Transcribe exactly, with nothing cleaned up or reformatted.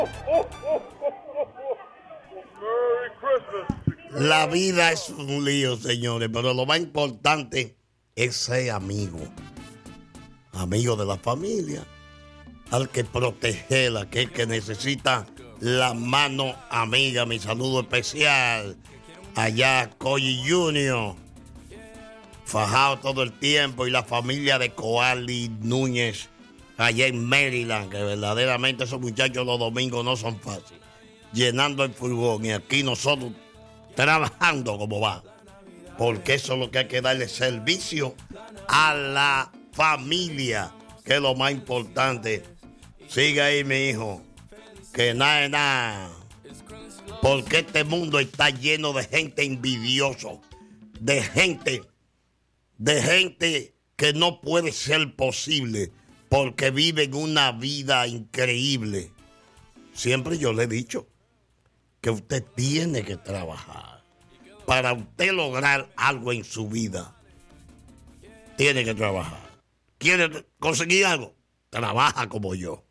La vida es un lío, señores, pero lo más importante es ser amigo. Amigo de la familia, al que proteger, aquel que necesita la mano amiga. Mi saludo especial allá, Coy Junior, fajado todo el tiempo, y la familia de Coali Núñez, allá en Maryland, que verdaderamente esos muchachos los domingos no son fáciles, llenando el furgón, y aquí nosotros trabajando como va, porque eso es lo que hay que darle servicio a la familia, que es lo más importante. Sigue ahí, mi hijo, que nada es nada, porque este mundo está lleno de gente envidioso, de gente, de gente que no puede ser posible, porque viven una vida increíble. Siempre yo le he dicho que usted tiene que trabajar. Para usted lograr algo en su vida, tiene que trabajar. ¿Quiere conseguir algo? Trabaja como yo.